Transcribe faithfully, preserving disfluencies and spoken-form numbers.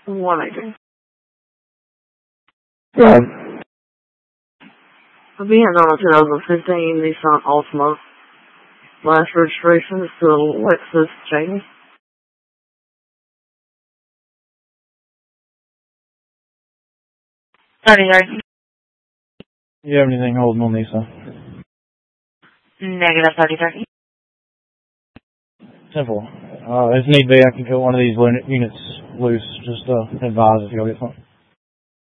one eighty. Yeah. I'll be heading on a two thousand fifteen Nissan Altima. Last registration is to Lexus Jamie. thirty thirty. You have anything holding on Nissan? Negative thirty thirty. Simple. Uh, if need be, I can cut one of these units loose. Just uh, advise if you'll get something.